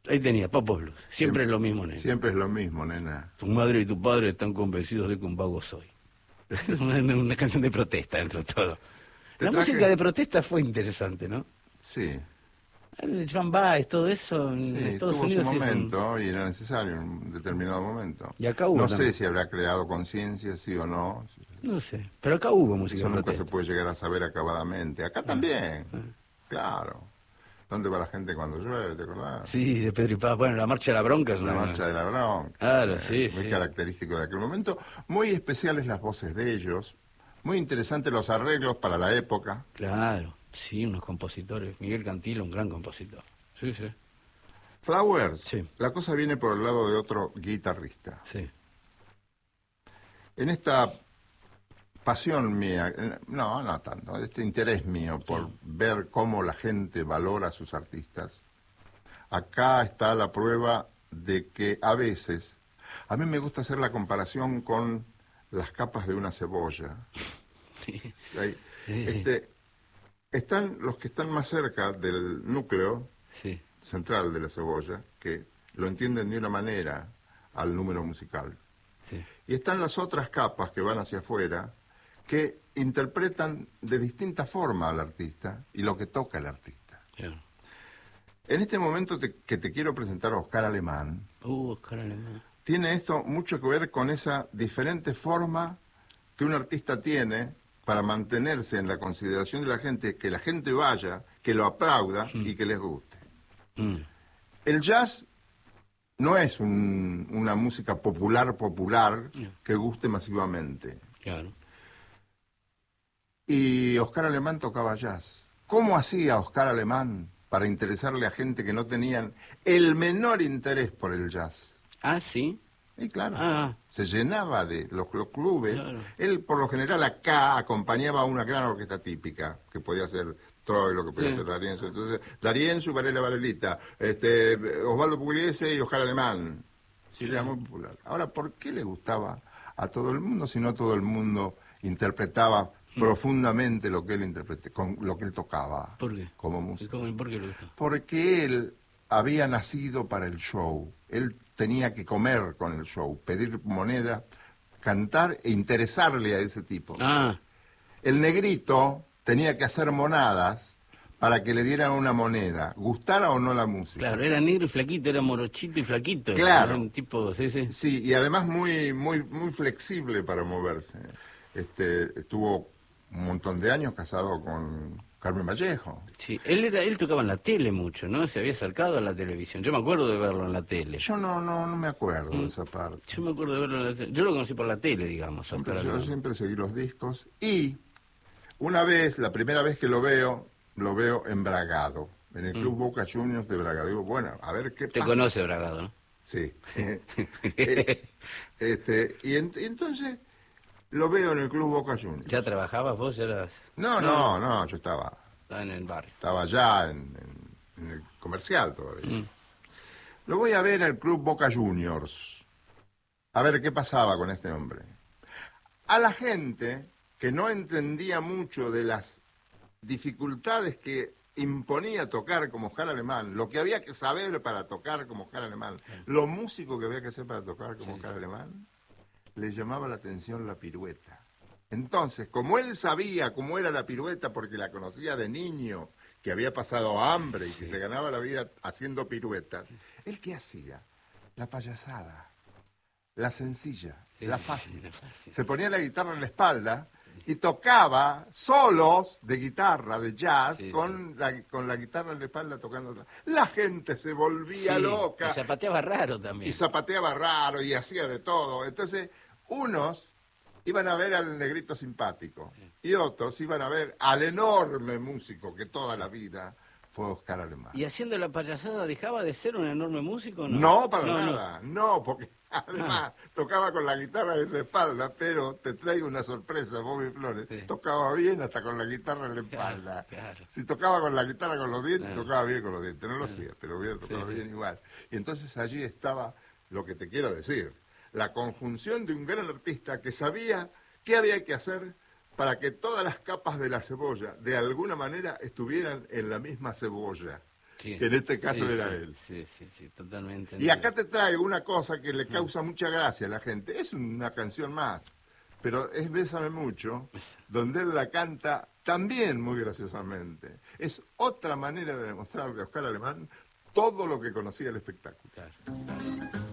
Ahí tenía, Papo Blues. Siempre es lo mismo, nena. Siempre es lo mismo, nena. Tu madre y tu padre están convencidos de que un vago soy. Una canción de protesta, dentro de todo. La música de protesta fue interesante, ¿no? Sí. El Joan Baez, todo eso en Sí, Estados tuvo Unidos. su momento y era necesario en un determinado momento. Y acá hubo no también. sé si habrá creado conciencia, sí o no. No sé, pero acá hubo música Eso de nunca protesta. se puede llegar a saber acabadamente. Acá también, claro. ¿Dónde va la gente cuando llueve, te acordás? Sí, de Pedro y Paz. Bueno, la Marcha de la Bronca es La una... marcha de la bronca. Claro, sí, Muy sí. característico de aquel momento. Muy especiales las voces de ellos. Muy interesantes los arreglos para la época. Claro, sí, unos compositores. Miguel Cantilo, un gran compositor. Sí, sí. Flowers, Sí. la cosa viene por el lado de otro guitarrista. Sí. En esta pasión mía, no tanto, este interés mío por ver cómo la gente valora a sus artistas, acá está la prueba de que a veces, a mí me gusta hacer la comparación con las capas de una cebolla. Sí. Están los que están más cerca del núcleo Sí. central de la cebolla, que lo entienden de una manera al número musical. Sí. Y están las otras capas que van hacia afuera, que interpretan de distinta forma al artista y lo que toca el artista. Claro. En este momento que te quiero presentar a Oscar Alemán, Oscar Alemán. tiene esto mucho que ver con esa diferente forma que un artista tiene para mantenerse en la consideración de la gente, que la gente vaya, que lo aplauda y que les guste. El jazz no es una música popular que guste masivamente. Claro. Y Oscar Alemán tocaba jazz. ¿Cómo hacía Oscar Alemán para interesarle a gente que no tenían el menor interés por el jazz? Ah, sí. Y claro, se llenaba de los clubes. Claro. Él, por lo general, acá acompañaba a una gran orquesta típica, que podía ser Troilo, que podía ser D'Arienzo. Entonces, D'Arienzo y Varela Varelita, Osvaldo Pugliese y Oscar Alemán. Sí, era muy popular. Ahora, ¿por qué le gustaba a todo el mundo si no todo el mundo interpretaba profundamente lo que él lo que él tocaba? ¿Por qué? Como músico. ¿Por qué le gustó? Porque él había nacido para el show. Él tenía que comer con el show, pedir moneda, cantar e interesarle a ese tipo. El negrito tenía que hacer monadas para que le dieran una moneda, gustara o no la música. Claro, era negro y flaquito, era morochito y flaquito. Claro. Era un tipo, sí. Sí, y además muy flexible para moverse. Estuvo un montón de años casado con Carmen Vallejo. Sí, él tocaba en la tele mucho, ¿no? Se había acercado a la televisión. Yo me acuerdo de verlo en la tele. Yo no me acuerdo de esa parte. Yo me acuerdo de verlo en la tele. Yo lo conocí por la tele, digamos. Yo siempre seguí los discos y una vez, la primera vez que lo veo en Bragado, en el Club Boca Juniors de Bragado. Digo, bueno, a ver qué pasa. Te conoce Bragado, ¿no? Sí. Y entonces lo veo en el Club Boca Juniors. ¿Ya trabajabas vos? ¿Ya eras... No, yo estaba en el barrio. Estaba allá en el comercial todavía. Lo voy a ver al Club Boca Juniors. A ver qué pasaba con este hombre. A la gente que no entendía mucho de las dificultades que imponía tocar como Oscar Alemán, lo que había que saber para tocar como Oscar Alemán, lo músico que había que hacer para tocar como Oscar Alemán, le llamaba la atención la pirueta. Entonces, como él sabía cómo era la pirueta porque la conocía de niño, que había pasado hambre y que se ganaba la vida haciendo piruetas, ¿él qué hacía? La payasada, la sencilla, la fácil. Se ponía la guitarra en la espalda y tocaba solos de guitarra, de jazz, con la guitarra en la espalda tocando. La gente se volvía loca. Y zapateaba raro también. Y zapateaba raro y hacía de todo. Entonces, unos iban a ver al negrito simpático y otros iban a ver al enorme músico que toda la vida fue Oscar Alemán. ¿Y haciendo la payasada dejaba de ser un enorme músico o no? No, para nada. No, porque además tocaba con la guitarra en la espalda, pero te traigo una sorpresa, Bobby Flores. Tocaba bien hasta con la guitarra en la espalda. Claro. Si tocaba con la guitarra con los dientes, tocaba bien con los dientes. No lo hacía, pero hubiera tocado bien igual. Y entonces allí estaba lo que te quiero decir. La conjunción de un gran artista que sabía qué había que hacer para que todas las capas de la cebolla, de alguna manera, estuvieran en la misma cebolla. Sí. que en este caso Sí, era sí, él. Sí, totalmente. Y acá te traigo una cosa que le causa mucha gracia a la gente. Es una canción más, pero es Bésame Mucho, donde él la canta también muy graciosamente. Es otra manera de demostrar de Oscar Alemán todo lo que conocía el espectáculo. Claro.